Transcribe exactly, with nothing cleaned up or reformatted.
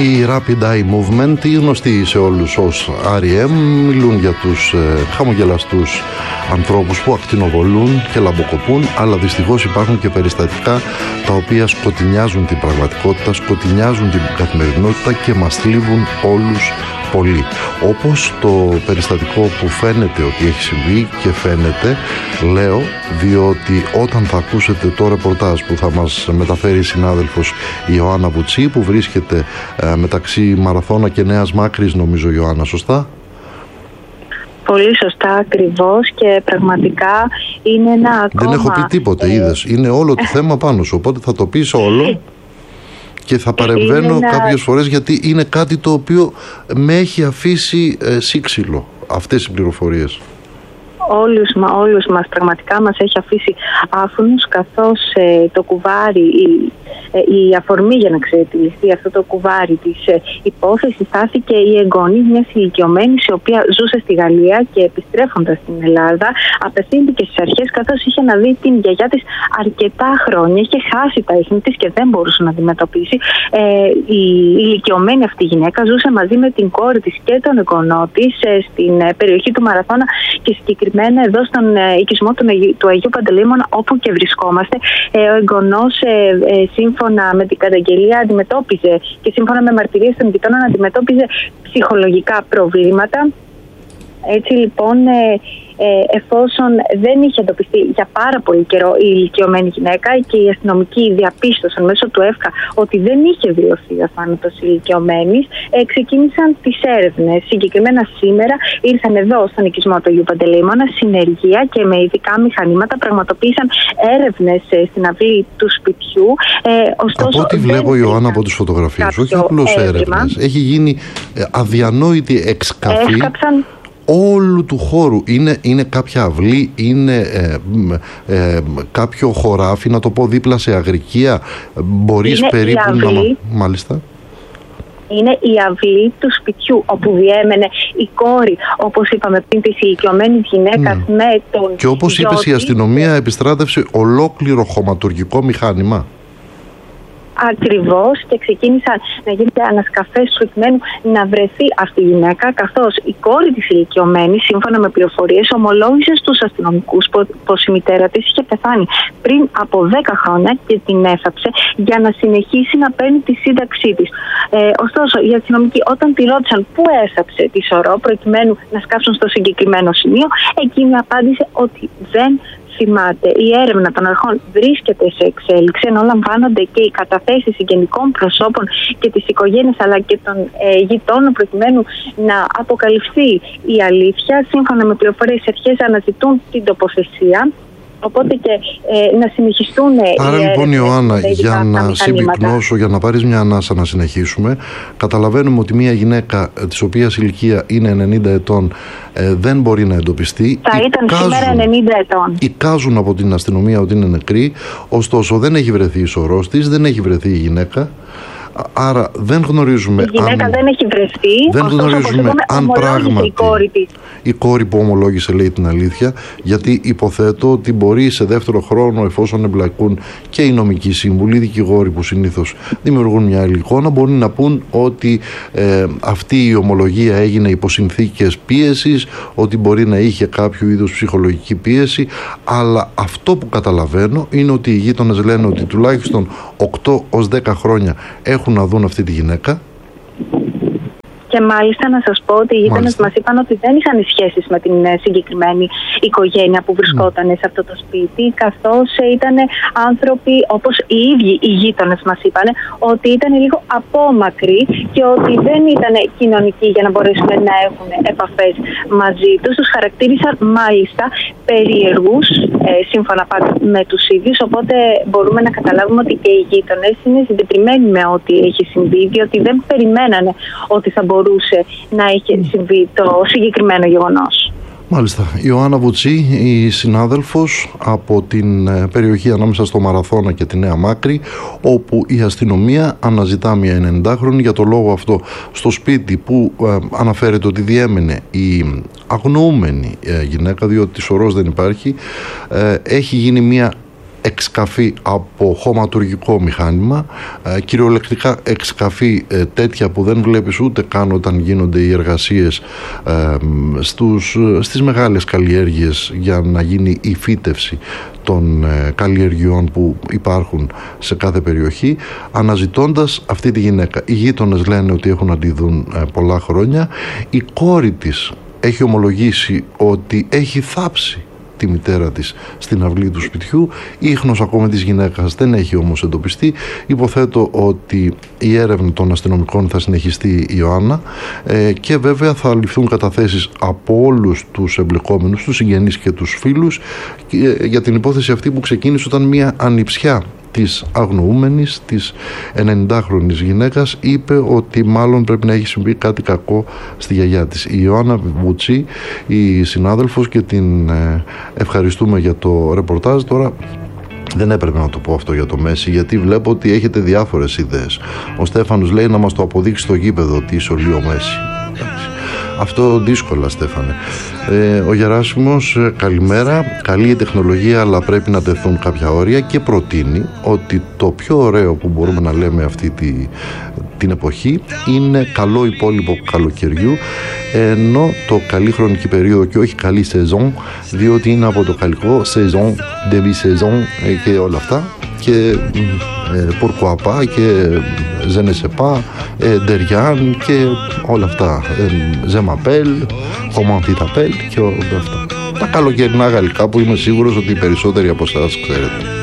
Η Rapid Eye Movement, οι γνωστοί σε όλους ως αρ ι εμ, μιλούν για τους ε, χαμογελαστούς ανθρώπους που ακτινοβολούν και λαμποκοπούν, αλλά δυστυχώς υπάρχουν και περιστατικά τα οποία σκοτεινιάζουν την πραγματικότητα, σκοτεινιάζουν την καθημερινότητα και μας θλίβουν όλους πολύ. Όπως το περιστατικό που φαίνεται ότι έχει συμβεί, και φαίνεται, λέω, διότι όταν θα ακούσετε το ρεπορτάζ που θα μας μεταφέρει η συνάδελφος Ιωάννα Βουτσί, που βρίσκεται ε, μεταξύ Μαραθώνα και Νέας Μάκρης, νομίζω, Ιωάννα, σωστά? Πολύ σωστά, ακριβώς, και πραγματικά είναι ένα ακόμα... Δεν έχω πει τίποτε, ε... είδες, είναι όλο το θέμα πάνω σου, οπότε θα το πεις όλο. Και θα παρεμβαίνω ένα... κάποιες φορές, γιατί είναι κάτι το οποίο με έχει αφήσει ε, σύξυλο αυτές οι πληροφορίες. Όλους, όλους μας πραγματικά μας έχει αφήσει άφωνους, καθώς ε, το κουβάρι, η, ε, η αφορμή για να ξετυλιστεί αυτό το κουβάρι της ε, υπόθεσης στάθηκε η εγγονή μιας ηλικιωμένης, η οποία ζούσε στη Γαλλία και επιστρέφοντας στην Ελλάδα απευθύνθηκε στις αρχές, καθώς είχε να δει την γιαγιά της αρκετά χρόνια, είχε χάσει τα ίχνη της και δεν μπορούσε να αντιμετωπίσει. Ε, η ηλικιωμένη αυτή γυναίκα ζούσε μαζί με την κόρη της και τον εγγονό της ε, στην ε, περιοχή του Μαραθώνα και συγκεκριμένα εδώ στον ε, οικισμό του, του Αγίου Παντελεήμωνα, όπου και βρισκόμαστε. Ε, ο εγγονός, ε, ε, σύμφωνα με την καταγγελία, αντιμετώπιζε και σύμφωνα με μαρτυρίες των γειτόνων, αντιμετώπιζε ψυχολογικά προβλήματα. Έτσι λοιπόν, ε, ε, εφόσον δεν είχε εντοπιστεί για πάρα πολύ καιρό η ηλικιωμένη γυναίκα και οι αστυνομικοί διαπίστωσαν μέσω του ΕΦΚΑ ότι δεν είχε δηλωθεί ο θάνατος ηλικιωμένης, ε, ξεκίνησαν τις έρευνες. Συγκεκριμένα σήμερα ήρθαν εδώ στον οικισμό του Αγίου Παντελεήμωνα συνεργεία και με ειδικά μηχανήματα πραγματοποίησαν έρευνες ε, στην αυλή του σπιτιού. Ε, ωστόσο, από ό,τι βλέπω, Ιωάννα, από τις φωτογραφίες, όχι απλώς έρευνες, έχει γίνει ε, αδιανόητη εξκαφή. Έσκαψαν όλου του χώρου. Είναι, είναι κάποια αυλή, είναι ε, ε, κάποιο χωράφι, να το πω, δίπλα σε αγρικία. Μπορείς είναι περίπου να... Μάλιστα. Είναι η αυλή του σπιτιού, όπου διέμενε η κόρη, όπως είπαμε πριν, της ηλικιωμένης γυναίκας mm. με τον... Και όπως είπες, η αστυνομία επιστράτευσε ολόκληρο χωματουργικό μηχάνημα. Ακριβώς, και ξεκίνησαν να γίνονται ανασκαφές προκειμένου να βρεθεί αυτή η γυναίκα, καθώς η κόρη της ηλικιωμένης, σύμφωνα με πληροφορίες, ομολόγησε στους αστυνομικούς πως η μητέρα της είχε πεθάνει πριν από δέκα χρόνια και την έθαψε για να συνεχίσει να παίρνει τη σύνταξή της. Ε, ωστόσο, οι αστυνομικοί, όταν τη ρώτησαν πού έθαψε τη σωρό προκειμένου να σκάψουν στο συγκεκριμένο σημείο, εκείνη απάντησε ότι δεν θυμάται. Η έρευνα των αρχών βρίσκεται σε εξέλιξη, ενώ λαμβάνονται και οι καταθέσεις συγγενικών προσώπων και της οικογένειας αλλά και των ε, γειτόνων προκειμένου να αποκαλυφθεί η αλήθεια. Σύμφωνα με πληροφορίες, οι αρχές αναζητούν την τοποθεσία. Οπότε και ε, να συνεχιστούν. Άρα λοιπόν, Ιωάννα, για να συμπυκνώσω, για να πάρεις μια ανάσα να συνεχίσουμε, καταλαβαίνουμε ότι μια γυναίκα της οποίας ηλικία είναι ενενήντα ετών ε, δεν μπορεί να εντοπιστεί. Θα ήταν εικάζουν, σήμερα ενενήντα ετών. Εικάζουν από την αστυνομία ότι είναι νεκρή, ωστόσο δεν έχει βρεθεί η σωρός της, δεν έχει βρεθεί η γυναίκα. Άρα δεν γνωρίζουμε. Η γυναίκα αν... δεν έχει βρεθεί. Δεν ωστόσο, γνωρίζουμε αν πράγματι η κόρη, η κόρη που ομολόγησε λέει την αλήθεια, γιατί υποθέτω ότι μπορεί σε δεύτερο χρόνο, εφόσον εμπλακούν και οι νομικοί σύμβουλοι, οι δικηγόροι που συνήθως δημιουργούν μια άλλη εικόνα, μπορεί να πούν ότι ε, αυτή η ομολογία έγινε υπό συνθήκες πίεσης, ότι μπορεί να είχε κάποιο είδους ψυχολογική πίεση, αλλά αυτό που καταλαβαίνω είναι ότι οι γείτονες λένε ότι τουλάχιστον οκτώ έως δέκα χρόνια έχουν να δουν αυτή τη γυναίκα. Και μάλιστα να σας πω ότι οι γείτονες μας είπαν ότι δεν είχαν σχέσεις με την συγκεκριμένη οικογένεια που βρισκόταν mm. σε αυτό το σπίτι, καθώς ήταν άνθρωποι, όπως οι ίδιοι οι γείτονες μας είπαν, ότι ήταν λίγο απόμακροι και ότι δεν ήταν κοινωνικοί για να μπορέσουν να έχουν επαφές μαζί τους. Τους χαρακτήρισαν μάλιστα περίεργους, ε, σύμφωνα πάντα με τους ίδιους, οπότε μπορούμε να καταλάβουμε ότι και οι γείτονες είναι συντετριμένοι με ό,τι έχει συμβεί, διότι δεν περιμένανε ότι θα μπορούσε να έχει συμβεί το συγκεκριμένο γεγονός. Μάλιστα. Ιωάννα Βουτσί, η συνάδελφος από την περιοχή ανάμεσα στο Μαραθώνα και τη Νέα Μάκρη, όπου η αστυνομία αναζητά μια ενενηντάχρονη για το λόγο αυτό στο σπίτι που ε, αναφέρεται ότι διέμενε η αγνοούμενη ε, γυναίκα, διότι της σωρός δεν υπάρχει. Ε, έχει γίνει μια εξκαφή από χωματουργικό μηχάνημα, ε, κυριολεκτικά εξκαφή ε, τέτοια που δεν βλέπεις ούτε καν όταν γίνονται οι εργασίες ε, στους, στις μεγάλες καλλιέργειες για να γίνει η φύτευση των ε, καλλιεργειών που υπάρχουν σε κάθε περιοχή, αναζητώντας αυτή τη γυναίκα. Οι γείτονες λένε ότι έχουν να τη δουν ε, πολλά χρόνια. Η κόρη της έχει ομολογήσει ότι έχει θάψει τη μητέρα της στην αυλή του σπιτιού. Η ίχνος ακόμα της γυναίκας δεν έχει όμως εντοπιστεί. Υποθέτω ότι η έρευνα των αστυνομικών θα συνεχιστεί, η Ιωάννα, ε, και βέβαια θα ληφθούν καταθέσεις από όλους τους εμπλεκόμενους, τους συγγενείς και τους φίλους, ε, για την υπόθεση αυτή που ξεκίνησε όταν μια ανιψιά της αγνοούμενης, της ενενηντάχρονης γυναίκας, είπε ότι μάλλον πρέπει να έχει συμβεί κάτι κακό στη γιαγιά της. Η Ιωάννα Βουτσί, η συνάδελφος, και την ε, ευχαριστούμε για το ρεπορτάζ. Τώρα δεν έπρεπε να το πω αυτό για το Μέση, γιατί βλέπω ότι έχετε διάφορες ιδέες. Ο Στέφανος λέει να μας το αποδείξει στο γήπεδο ότι είσαι ο Λίο Μέση. Αυτό δύσκολα, Στέφανε. Ε, ο Γεράσιμος, καλημέρα. Καλή η τεχνολογία, αλλά πρέπει να τεθούν κάποια όρια, και προτείνει ότι το πιο ωραίο που μπορούμε να λέμε αυτή τη, την εποχή είναι καλό υπόλοιπο καλοκαιριού, ενώ το καλή χρονική περίοδο και όχι καλή σεζόν, διότι είναι από το γαλλικό σεζόν, début saison και όλα αυτά, και ε, pourquoi pas και je ne sais pas, ε, Derian και όλα αυτά, ε, je m'appelle, comment tu t'appelles και όλα αυτά. Τα καλοκαιρινά γαλλικά που είμαι σίγουρος ότι οι περισσότεροι από εσάς ξέρετε.